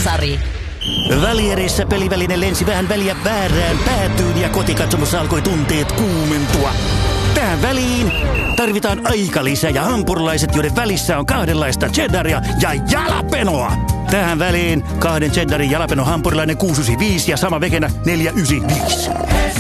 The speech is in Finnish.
Sari. Välierissä peliväline lensi vähän väliä väärään päätyyn ja kotikatsomossa alkoi tunteet kuumentua. Tähän väliin tarvitaan aikalisä ja hampurilaiset, joiden välissä on kahdenlaista cheddaria ja jalapenoa. Tähän väliin 2 cheddarin jalapeno hampurilainen 695 ja sama vegenä 495.